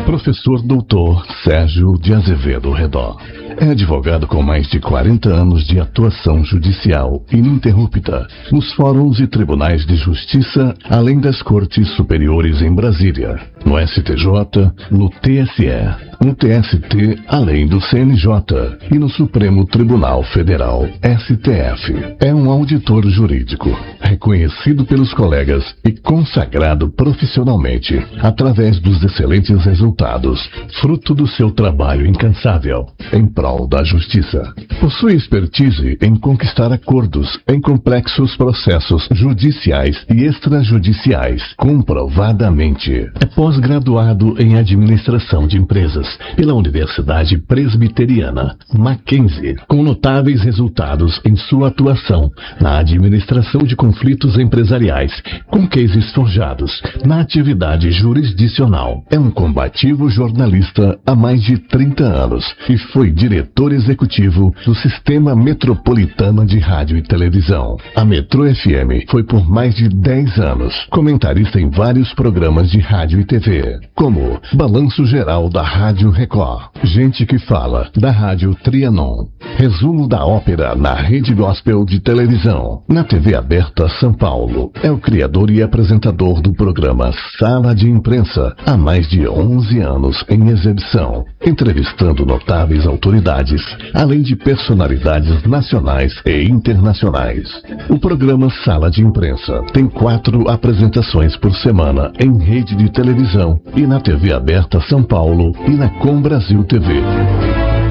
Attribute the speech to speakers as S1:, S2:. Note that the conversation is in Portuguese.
S1: Professor Doutor Sérgio de Azevedo Redó. É advogado com mais de 40 anos de atuação judicial ininterrupta nos fóruns e tribunais de justiça, além das cortes superiores em Brasília, no STJ, no TSE, no TST, além do CNJ e no Supremo Tribunal Federal, STF. É um auditor jurídico, reconhecido pelos colegas e consagrado profissionalmente através dos excelentes resultados, fruto do seu trabalho incansável em prol da justiça. Possui expertise em conquistar acordos em complexos processos judiciais e extrajudiciais, comprovadamente. É pós-graduado em administração de empresas pela Universidade Presbiteriana Mackenzie, com notáveis resultados em sua atuação na administração de conflitos empresariais, com cases forjados na atividade jurisdicional. É um combativo jornalista há mais de 30 anos e foi diretor executivo do Sistema Metropolitano de Rádio e Televisão. A Metro FM foi por mais de 10 anos comentarista em vários programas de rádio e TV, como Balanço Geral da Rádio Record, Gente que Fala, da Rádio Trianon, Resumo da Ópera na Rede Gospel de Televisão, na TV Aberta São Paulo. É o criador e apresentador do programa Sala de Imprensa, há mais de 11 anos em exibição, entrevistando notáveis autoridades, além de personalidades nacionais e internacionais. O programa Sala de Imprensa tem 4 apresentações por semana em rede de televisão e na TV Aberta São Paulo e na Com Brasil TV.